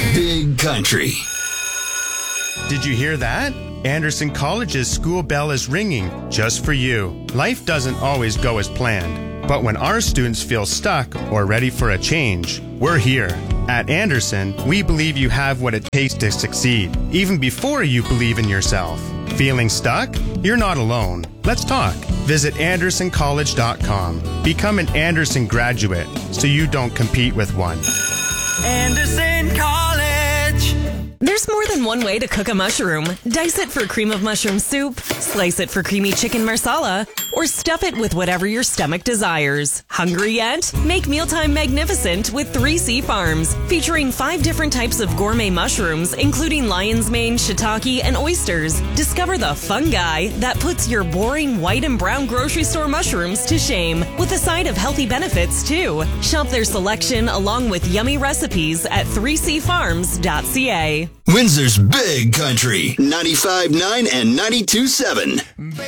Big Country. Did you hear that? Anderson College's school bell is ringing just for you. Life doesn't always go as planned, but when our students feel stuck or ready for a change, we're here. At Anderson, we believe you have what it takes to succeed, even before you believe in yourself. Feeling stuck? You're not alone. Let's talk. Visit AndersonCollege.com. Become an Anderson graduate so you don't compete with one. Anderson College. There's more than one way to cook a mushroom. Dice it for cream of mushroom soup, slice it for creamy chicken marsala, or stuff it with whatever your stomach desires. Hungry yet? Make mealtime magnificent with 3C Farms, featuring 5 different types of gourmet mushrooms, including lion's mane, shiitake, and oysters. Discover the fungi that puts your boring white and brown grocery store mushrooms to shame, with a side of healthy benefits, too. Shop their selection along with yummy recipes at 3cfarms.ca. Windsor's Big Country, 95.9 and 92.7.